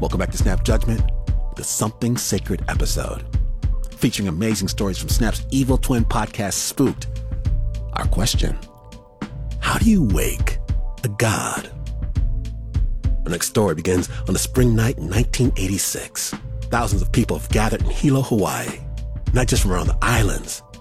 Welcome back to Snap Judgment, the Something Sacred episode, featuring amazing stories from Snap's Evil Twin podcast, Spooked. Our question: how do you wake a god? Our next story begins on a spring night in 1986. Thousands of people have gathered in Hilo, Hawaii, not just from around the islands,